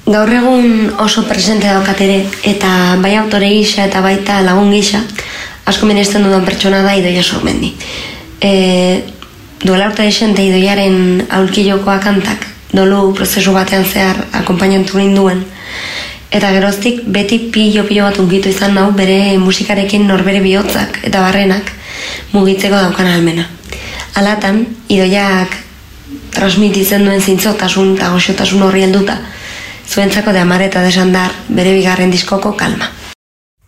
Gaur egun oso presente daukat ere, eta bai autore gisa eta baita lagun gisa, asko minesten dudan pertsona da Idoia Sormendi. Duela urte desente Idoiaren aulkilokoa kantak, dolu prozesu batean zehar akompainatu ninduen, eta geroztik beti pilo bat unkitu izan nau bere musikarekin norbere bihotzak eta barrenak mugitzeko daukan ahalmena. Alatan, Idoiak transmititzen duen zintzotasun eta goxotasun horri helduta, zuentzako de Amar eta Desandar bere bigarren diskoko Kalma.